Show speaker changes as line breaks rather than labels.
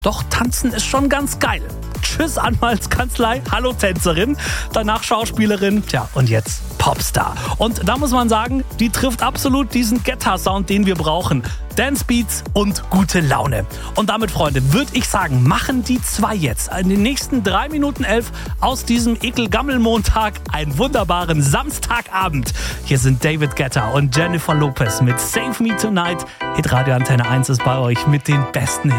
Doch tanzen ist schon ganz geil. Tschüss Anwaltskanzlei, hallo Tänzerin, danach Schauspielerin, tja und jetzt Popstar. Und da muss man sagen, die trifft absolut diesen Guetta-Sound, den wir brauchen. Dancebeats und gute Laune. Und damit, Freunde, würde ich sagen, machen die zwei jetzt in den nächsten 3 Minuten 11 aus diesem Ekelgammel-Montag einen wunderbaren Samstagabend. Hier sind David Guetta und Jennifer Lopez mit Save Me Tonight. Hitradio Antenne 1 ist bei euch mit den besten Hits.